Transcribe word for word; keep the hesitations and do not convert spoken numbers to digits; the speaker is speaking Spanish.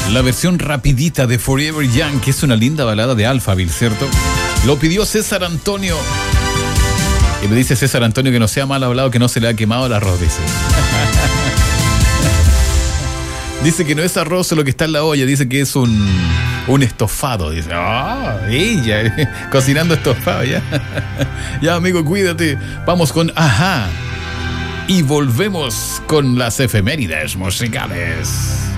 La versión rapidita de Forever Young, que es una linda balada de Alphaville, ¿cierto? Lo pidió César Antonio. Y me dice César Antonio que no sea mal hablado, que no se le ha quemado el arroz, dice. Dice que no es arroz lo que está en la olla, dice que es un, un estofado. Dice, ah, ella, cocinando estofado, ya. Ya, amigo, cuídate. Vamos con Ajá. Y volvemos con las efemérides musicales.